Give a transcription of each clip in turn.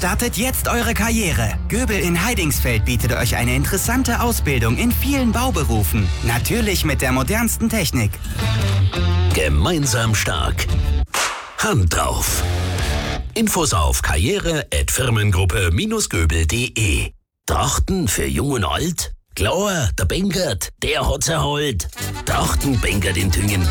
Startet jetzt eure Karriere. Göbel in Heidingsfeld bietet euch eine interessante Ausbildung in vielen Bauberufen. Natürlich mit der modernsten Technik. Gemeinsam stark. Hand drauf. Infos auf karriere@firmengruppe-göbel.de. Trachten für Jung und Alt? Klar, der Benkert, der hat's erholt. Trachten Benkert in Tüngen.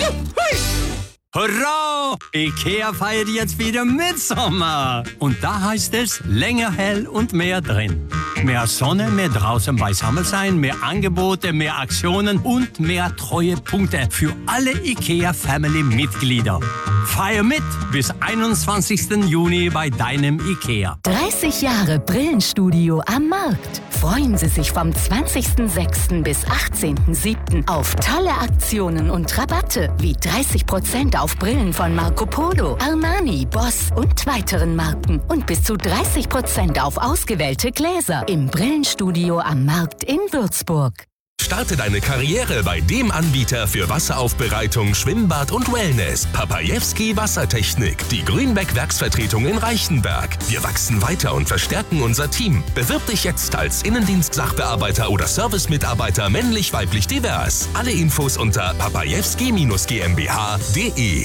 Hurra! IKEA feiert jetzt wieder Mitsommer. Und da heißt es länger hell und mehr drin. Mehr Sonne, mehr draußen beisammen sein, mehr Angebote, mehr Aktionen und mehr Treuepunkte für alle IKEA-Family-Mitglieder. Feier mit bis 21. Juni bei deinem IKEA. 30 Jahre Brillenstudio am Markt. Freuen Sie sich vom 20.06. bis 18.07. auf tolle Aktionen und Rabatte wie 30% auf Brillen von Marco Polo, Armani, Boss und weiteren Marken und bis zu 30% auf ausgewählte Gläser im Brillenstudio am Markt in Würzburg. Starte deine Karriere bei dem Anbieter für Wasseraufbereitung, Schwimmbad und Wellness. Papajewski Wassertechnik. Die Grünbeck-Werksvertretung in Reichenberg. Wir wachsen weiter und verstärken unser Team. Bewirb dich jetzt als Innendienst-Sachbearbeiter oder Service-Mitarbeiter männlich, weiblich, divers. Alle Infos unter papajewski-gmbh.de.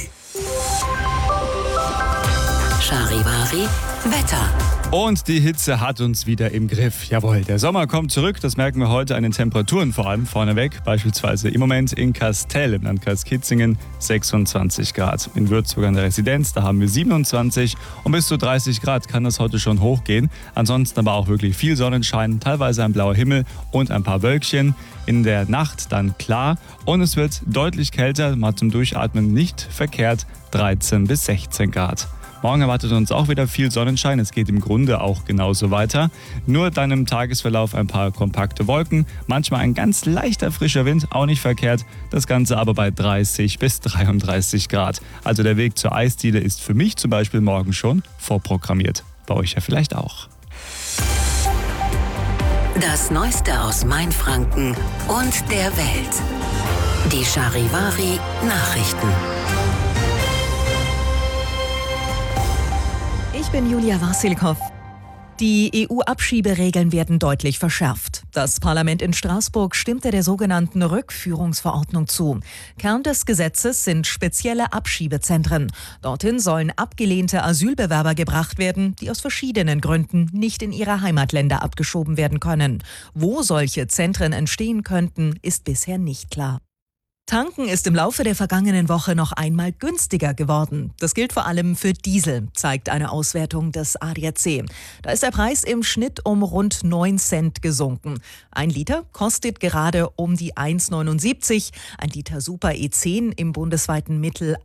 Charivari Wetter. Und die Hitze hat uns wieder im Griff. Jawohl, der Sommer kommt zurück. Das merken wir heute an den Temperaturen vor allem vorneweg. Beispielsweise im Moment in Kastel im Landkreis Kitzingen 26 Grad. In Würzburg an der Residenz, da haben wir 27. Und bis zu 30 Grad kann das heute schon hochgehen. Ansonsten aber auch wirklich viel Sonnenschein, teilweise ein blauer Himmel und ein paar Wölkchen. In der Nacht dann klar und es wird deutlich kälter, mal zum Durchatmen nicht verkehrt, 13 bis 16 Grad. Morgen erwartet uns auch wieder viel Sonnenschein. Es geht im Grunde auch genauso weiter. Nur dann im Tagesverlauf ein paar kompakte Wolken. Manchmal ein ganz leichter frischer Wind, auch nicht verkehrt. Das Ganze aber bei 30 bis 33 Grad. Also der Weg zur Eisdiele ist für mich zum Beispiel morgen schon vorprogrammiert. Bei euch ja vielleicht auch. Das Neueste aus Mainfranken und der Welt. Die Charivari Nachrichten. Ich bin Julia Wasilkow. Die EU-Abschieberegeln werden deutlich verschärft. Das Parlament in Straßburg stimmte der sogenannten Rückführungsverordnung zu. Kern des Gesetzes sind spezielle Abschiebezentren. Dorthin sollen abgelehnte Asylbewerber gebracht werden, die aus verschiedenen Gründen nicht in ihre Heimatländer abgeschoben werden können. Wo solche Zentren entstehen könnten, ist bisher nicht klar. Tanken ist im Laufe der vergangenen Woche noch einmal günstiger geworden. Das gilt vor allem für Diesel, zeigt eine Auswertung des ADAC. Da ist der Preis im Schnitt um rund 9 Cent gesunken. 1 Liter kostet gerade um die 1,79, 1 Liter Super E10 im bundesweiten Mittel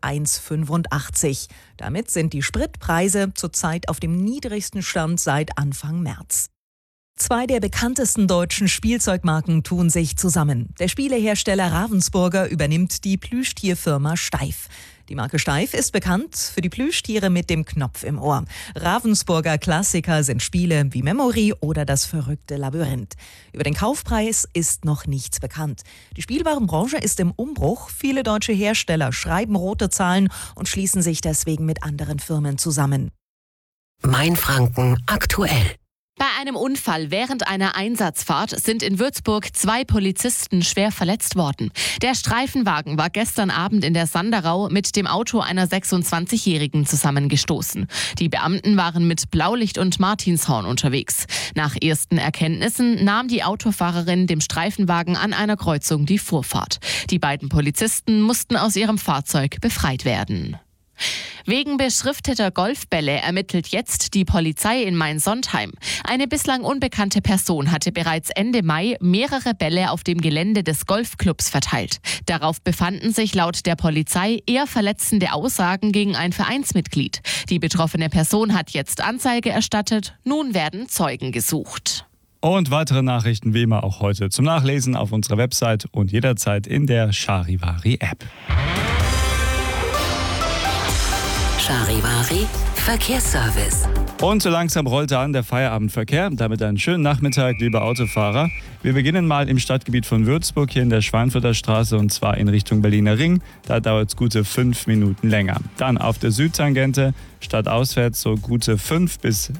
1,85. Damit sind die Spritpreise zurzeit auf dem niedrigsten Stand seit Anfang März. 2 der bekanntesten deutschen Spielzeugmarken tun sich zusammen. Der Spielehersteller Ravensburger übernimmt die Plüschtierfirma Steif. Die Marke Steif ist bekannt für die Plüschtiere mit dem Knopf im Ohr. Ravensburger Klassiker sind Spiele wie Memory oder das verrückte Labyrinth. Über den Kaufpreis ist noch nichts bekannt. Die Spielwarenbranche ist im Umbruch. Viele deutsche Hersteller schreiben rote Zahlen und schließen sich deswegen mit anderen Firmen zusammen. Mainfranken aktuell. Bei einem Unfall während einer Einsatzfahrt sind in Würzburg 2 Polizisten schwer verletzt worden. Der Streifenwagen war gestern Abend in der Sanderau mit dem Auto einer 26-Jährigen zusammengestoßen. Die Beamten waren mit Blaulicht und Martinshorn unterwegs. Nach ersten Erkenntnissen nahm die Autofahrerin dem Streifenwagen an einer Kreuzung die Vorfahrt. Die beiden Polizisten mussten aus ihrem Fahrzeug befreit werden. Wegen beschrifteter Golfbälle ermittelt jetzt die Polizei in Main-Sontheim. Eine bislang unbekannte Person hatte bereits Ende Mai mehrere Bälle auf dem Gelände des Golfclubs verteilt. Darauf befanden sich laut der Polizei eher verletzende Aussagen gegen ein Vereinsmitglied. Die betroffene Person hat jetzt Anzeige erstattet. Nun werden Zeugen gesucht. Und weitere Nachrichten wie immer auch heute zum Nachlesen auf unserer Website und jederzeit in der Charivari-App. Charivari Verkehrsservice. Und so langsam rollte an der Feierabendverkehr. Damit einen schönen Nachmittag, liebe Autofahrer. Wir beginnen mal im Stadtgebiet von Würzburg, hier in der Schweinfurter Straße, und zwar in Richtung Berliner Ring. Da dauert es gute 5 Minuten länger. Dann auf der Südtangente, stadtauswärts so gute 5 bis